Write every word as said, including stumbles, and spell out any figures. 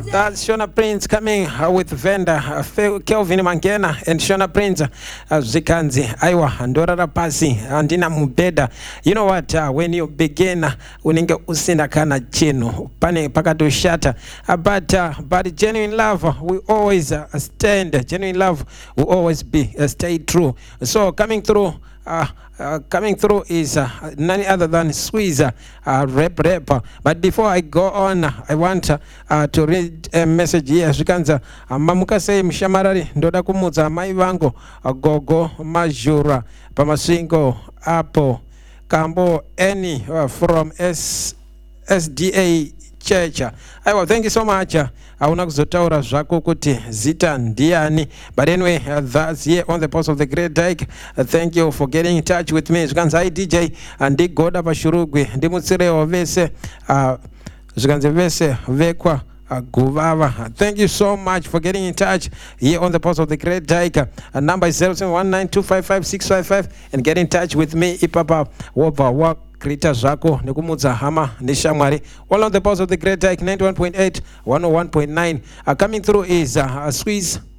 That's Shona Prince coming uh, with Venda, uh, Fe- Kelvin Mangena and Shona Prince. Uh, Zikanzi, Aiwa, Andora Rapasi, Andina Mubeda. You know what? Uh, when you begin, uh, uninge usina kana chino, pane pakato shata. Uh, but, uh, but genuine love, uh, we always uh, stand. Genuine love will always be uh, stay true. So coming through. Uh, uh, coming through is uh, none other than Squeeze, uh, rap rapper. But before I go on, uh, I want uh, uh, to read a message here. Shikanza uh, mamuka say mshamarari ndoda kumuza mai wango uh, gogo majura pamasingo apo kambo any uh, from S SDA Church. Aiwa, thank you so much. Hauna kuzotaura zvako kuti zita ndiani. But anyway, uh, that's here on the Pulse of the Great Dyke. Uh, thank you for getting in touch with me. Zvikanzi I D J ndi goda pashurugwi ndi mutsirewo vese uh, zvikanzi vese vekwa Uh, Guvava. Thank you so much for getting in touch here on the Pulse of the Great Dyke. Uh, number is zero seven one nine two five five six five five and get in touch with me. Ipapa wova wa krita zako nekumudza hama neshamwari. All on the Pulse of the Great Dyke ninety-one point eight, one oh one point nine. Uh, coming through is uh, a Squeeze.